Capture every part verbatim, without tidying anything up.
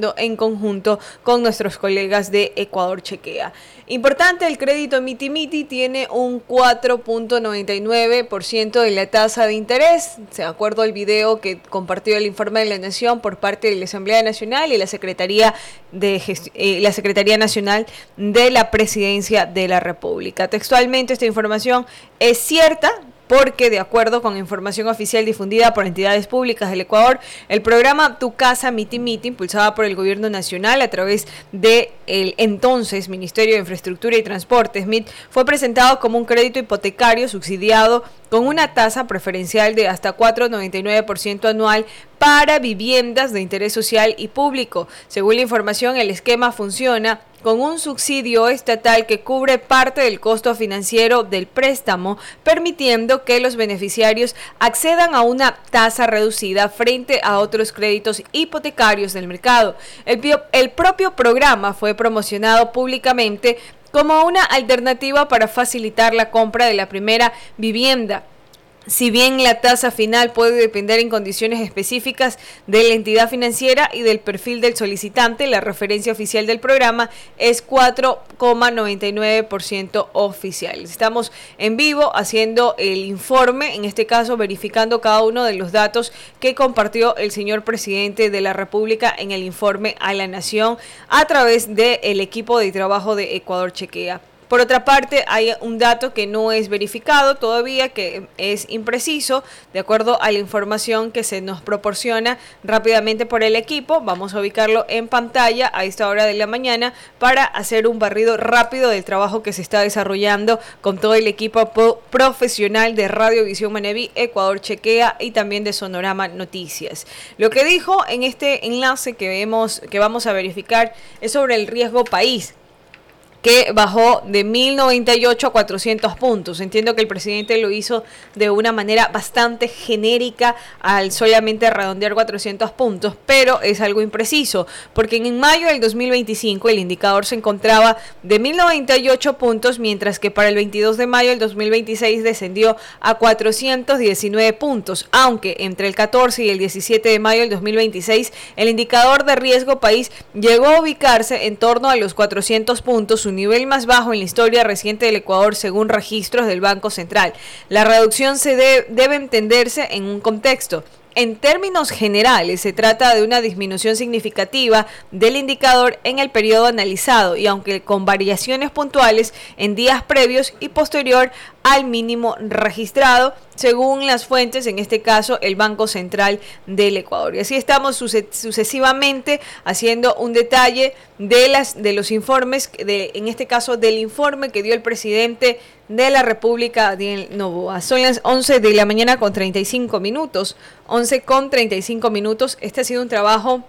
realizando en conjunto con nuestros colegas de Ecuador Chequea. Importante, el crédito Miti Miti tiene un cuatro punto noventa y nueve por ciento de la tasa de interés, de acuerdo al video que compartió el informe de la Nación por parte de la Asamblea Nacional y la Secretaría, de Gest- eh, la Secretaría Nacional de la Presidencia de la República. Textualmente, esta información es cierta, porque de acuerdo con información oficial difundida por entidades públicas del Ecuador, el programa Tu Casa Miti Miti, impulsada por el Gobierno Nacional a través del entonces Ministerio de Infraestructura y Transportes, M I T, fue presentado como un crédito hipotecario subsidiado con una tasa preferencial de hasta cuatro punto noventa y nueve por ciento anual para viviendas de interés social y público. Según la información, el esquema funciona con un subsidio estatal que cubre parte del costo financiero del préstamo, permitiendo que los beneficiarios accedan a una tasa reducida frente a otros créditos hipotecarios del mercado. El, el propio programa fue promocionado públicamente como una alternativa para facilitar la compra de la primera vivienda. Si bien la tasa final puede depender en condiciones específicas de la entidad financiera y del perfil del solicitante, la referencia oficial del programa es cuatro coma noventa y nueve por ciento oficial. Estamos en vivo haciendo el informe, en este caso verificando cada uno de los datos que compartió el señor presidente de la República en el informe a la Nación a través del equipo de trabajo de Ecuador Chequea. Por otra parte, hay un dato que no es verificado todavía, que es impreciso, de acuerdo a la información que se nos proporciona rápidamente por el equipo. Vamos a ubicarlo en pantalla a esta hora de la mañana para hacer un barrido rápido del trabajo que se está desarrollando con todo el equipo profesional de Radio Visión Manabí, Ecuador Chequea y también de Sonorama Noticias. Lo que dijo en este enlace que vemos, que vamos a verificar, es sobre el riesgo país, que bajó de mil noventa y ocho a cuatrocientos puntos. Entiendo que el presidente lo hizo de una manera bastante genérica al solamente redondear cuatrocientos puntos, pero es algo impreciso, porque en mayo del dos mil veinticinco el indicador se encontraba de mil noventa y ocho puntos, mientras que para el veintidós de mayo del dos mil veintiséis descendió a cuatrocientos diecinueve puntos, aunque entre el catorce y el diecisiete de mayo del dos mil veintiséis el indicador de riesgo país llegó a ubicarse en torno a los cuatrocientos puntos, su nivel más bajo en la historia reciente del Ecuador según registros del Banco Central. La reducción se de, debe entenderse en un contexto. En términos generales, se trata de una disminución significativa del indicador en el periodo analizado y aunque con variaciones puntuales en días previos y posterior al mínimo registrado, según las fuentes, en este caso el Banco Central del Ecuador. Y así estamos sucesivamente haciendo un detalle de las de los informes, de, en este caso del informe que dio el presidente de la República, Daniel Noboa. Son las once de la mañana con treinta y cinco minutos, once con treinta y cinco minutos. Este ha sido un trabajo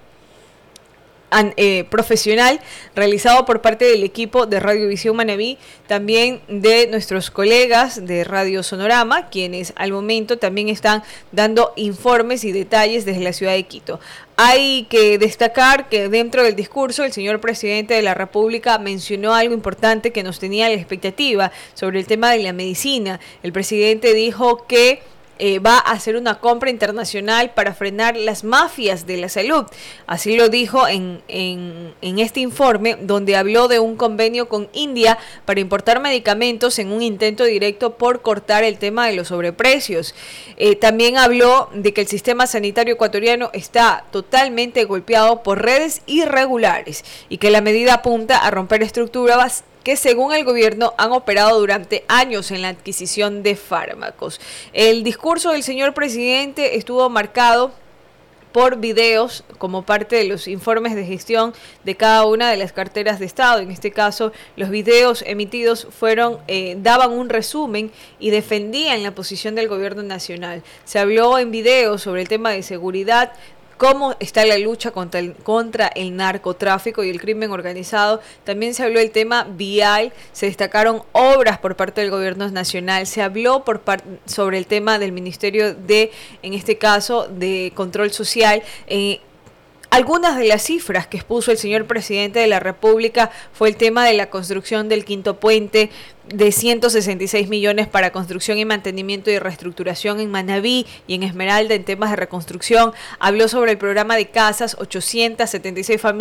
Eh, profesional realizado por parte del equipo de Radio Visión Manabí, también de nuestros colegas de Radio Sonorama, quienes al momento también están dando informes y detalles desde la ciudad de Quito. Hay que destacar que dentro del discurso el señor presidente de la República mencionó algo importante que nos tenía a la expectativa sobre el tema de la medicina. El presidente dijo que Eh, va a hacer una compra internacional para frenar las mafias de la salud. Así lo dijo en, en, en este informe, donde habló de un convenio con India para importar medicamentos en un intento directo por cortar el tema de los sobreprecios. Eh, también habló de que el sistema sanitario ecuatoriano está totalmente golpeado por redes irregulares y que la medida apunta a romper estructuras que según el gobierno han operado durante años en la adquisición de fármacos. El discurso del señor presidente estuvo marcado por videos como parte de los informes de gestión de cada una de las carteras de Estado. En este caso, los videos emitidos fueron eh, daban un resumen y defendían la posición del gobierno nacional. Se habló en videos sobre el tema de seguridad, cómo está la lucha contra el, contra el narcotráfico y el crimen organizado. También se habló del tema vial, se destacaron obras por parte del gobierno nacional, se habló por par, sobre el tema del Ministerio de, en este caso, de Control Social. Eh, Algunas de las cifras que expuso el señor presidente de la República fue el tema de la construcción del quinto puente, de ciento sesenta y seis millones para construcción y mantenimiento y reestructuración en Manabí y en Esmeralda en temas de reconstrucción. Habló sobre el programa de casas, ochocientas setenta y seis familias